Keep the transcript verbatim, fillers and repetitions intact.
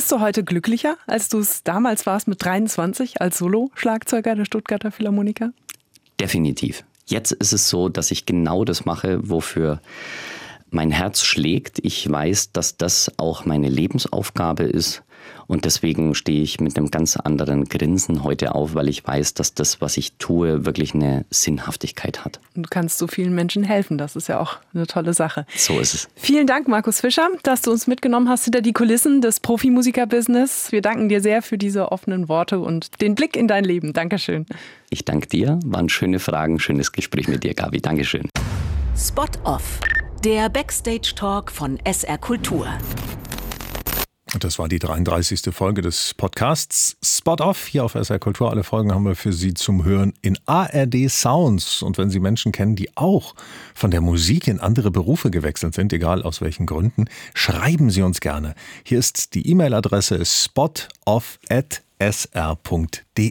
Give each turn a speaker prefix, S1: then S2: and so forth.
S1: Bist du heute glücklicher, als du es damals warst mit dreiundzwanzig als Solo-Schlagzeuger der Stuttgarter Philharmoniker?
S2: Definitiv. Jetzt ist es so, dass ich genau das mache, wofür mein Herz schlägt. Ich weiß, dass das auch meine Lebensaufgabe ist. Und deswegen stehe ich mit einem ganz anderen Grinsen heute auf, weil ich weiß, dass das, was ich tue, wirklich eine Sinnhaftigkeit hat.
S1: Und du kannst so vielen Menschen helfen. Das ist ja auch eine tolle Sache.
S2: So ist es.
S1: Vielen Dank, Markus Fischer, dass du uns mitgenommen hast hinter die Kulissen des Profimusiker-Business. Wir danken dir sehr für diese offenen Worte und den Blick in dein Leben. Dankeschön.
S2: Ich danke dir. Waren schöne Fragen, schönes Gespräch mit dir, Gabi. Dankeschön.
S3: Spot Off, der Backstage-Talk von S R Kultur.
S4: Und das war die dreiunddreißigste Folge des Podcasts Spot Off hier auf S R Kultur. Alle Folgen haben wir für Sie zum Hören in A R D Sounds. Und wenn Sie Menschen kennen, die auch von der Musik in andere Berufe gewechselt sind, egal aus welchen Gründen, schreiben Sie uns gerne. Hier ist die E-Mail-Adresse spotoff at s r punkt d e.